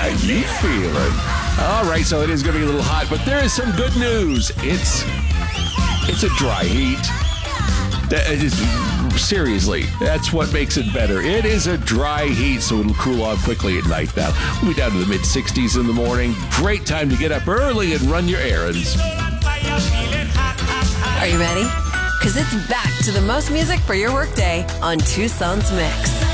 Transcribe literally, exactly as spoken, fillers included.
How you feeling? All right, so it is going to be a little hot, but there is some good news. It's it's a dry heat. That is, seriously, that's what makes it better. It is a dry heat, so it'll cool off quickly at night now. We'll be down to the mid sixties in the morning. Great time to get up early and run your errands. Are you ready? Because it's back to the most music for your workday on Tucson's Mix.